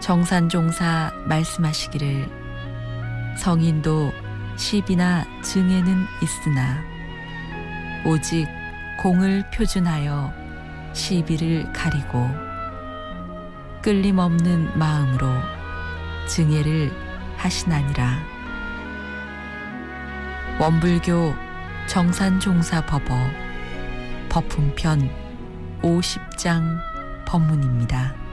정산종사 말씀하시기를 성인도 시비나 증에는 있으나 오직 공을 표준하여 시비를 가리고 끌림없는 마음으로 증예를 하시나니라. 원불교 정산종사법어 법흥편 50장 법문입니다.